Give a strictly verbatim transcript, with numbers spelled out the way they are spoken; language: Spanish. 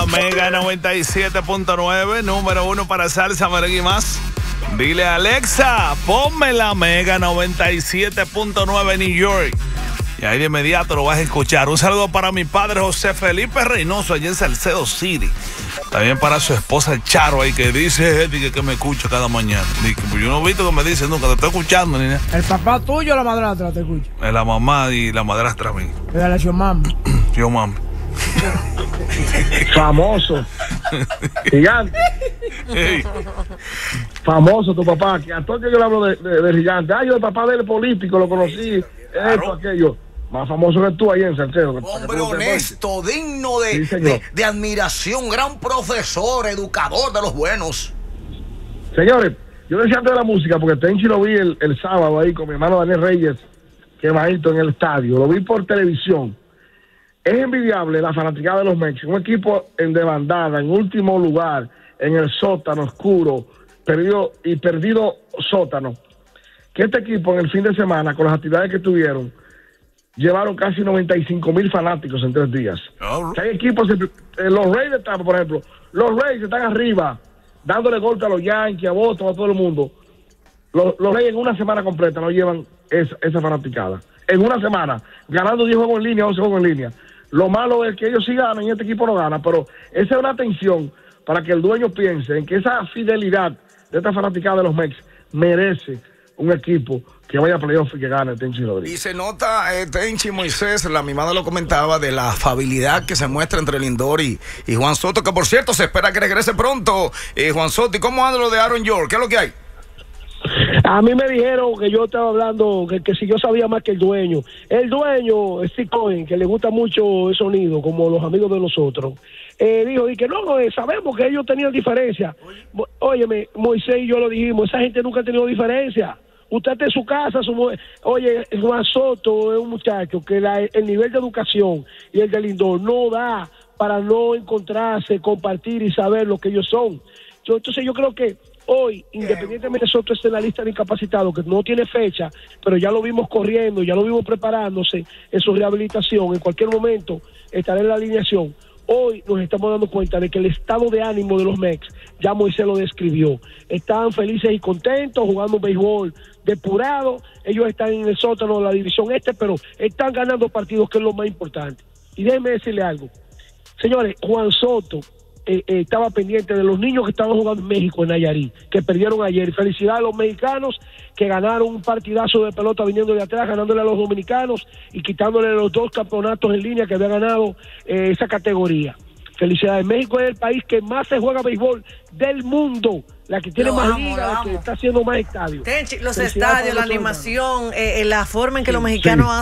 la Mega noventa y siete punto nueve, número uno para salsa, merengue y más. Dile a Alexa, ponme la Mega noventa y siete punto nueve New York. Y ahí de inmediato lo vas a escuchar. Un saludo para mi padre José Felipe Reynoso, allá en Salcedo City. También para su esposa el Charo ahí, que dice que, que me escucha cada mañana. Dice, pues yo no he visto que me dice nunca, te estoy escuchando, niña. ¿El papá tuyo o la madrastra te escucha? La mamá y la madrastra a mí. La relación mami. Yo mami. Famoso. Gigante. Hey. Famoso tu papá. Que a todo que yo le hablo de, de, de Gigante. Ah, yo el papá del político, lo conocí. Claro. Esto, aquello. Más famoso que tú ahí en Salcedo. Hombre honesto, digno de, Sí, de, de admiración, gran profesor, educador de los buenos. Señores, yo decía antes de la música, porque Tenchi lo vi el, el sábado ahí con mi hermano Daniel Reyes, que bajito en el estadio. Lo vi por televisión. Es envidiable la fanaticada de los Mex, un equipo en desbandada, en último lugar, en el sótano oscuro, perdido y perdido sótano. Que este equipo en el fin de semana, con las actividades que tuvieron, llevaron casi noventa y cinco mil fanáticos en tres días. Oh. Hay equipos, eh, los Reyes de Tampa, por ejemplo, los Reyes están arriba, dándole golpe a los Yankees, a Boston, a todo el mundo. Los, los Reyes en una semana completa no llevan esa, esa fanaticada. En una semana, ganando diez juegos en línea, once juegos en línea. Lo malo es que ellos sí ganan y este equipo no gana, pero esa es una atención para que el dueño piense en que esa fidelidad de esta fanaticada de los Mex merece un equipo que vaya a playoff y que gane Tenchi Rodríguez. Y se nota, eh, Tenchi Moisés, la mimada lo comentaba, de la afabilidad que se muestra entre Lindor y, y Juan Soto, que por cierto se espera que regrese pronto. Eh, Juan Soto, ¿y cómo anda lo de Aaron George? ¿Qué es lo que hay? A mí me dijeron que yo estaba hablando, que, que si yo sabía más que el dueño. El dueño, Steve Cohen, que le gusta mucho el sonido, como los amigos de nosotros, eh, dijo y que no, eh, sabemos que ellos tenían diferencia. Oye. Óyeme, Moisés y yo lo dijimos, esa gente nunca ha tenido diferencia. Usted está en su casa, su, oye, Juan Soto es un muchacho que la, el nivel de educación y el de Lindor no da para no encontrarse, compartir y saber lo que ellos son. Yo, entonces yo creo que hoy, independientemente de Soto esté en la lista de incapacitados, que no tiene fecha, pero ya lo vimos corriendo, ya lo vimos preparándose en su rehabilitación, en cualquier momento estará en la alineación. Hoy nos estamos dando cuenta de que el estado de ánimo de los Mex, ya Moisés lo describió, están felices y contentos, jugando béisbol depurado, ellos están en el sótano de la división este, pero están ganando partidos, que es lo más importante. Y déjenme decirle algo, señores, Juan Soto eh, eh, estaba pendiente de los niños que estaban jugando en México, en Nayarit, que perdieron ayer, y felicidades a los mexicanos que ganaron un partidazo de pelota viniendo de atrás, ganándole a los dominicanos y quitándole los dos campeonatos en línea que había ganado eh, esa categoría. Felicidades. México es el país que más se juega béisbol del mundo, la que tiene Lo más amo, ligas, lo la amo. que está haciendo más estadios. Tenchi, los Felicidades estadios, para la nosotros, animación, eh, la forma en que Sí, los mexicanos sí.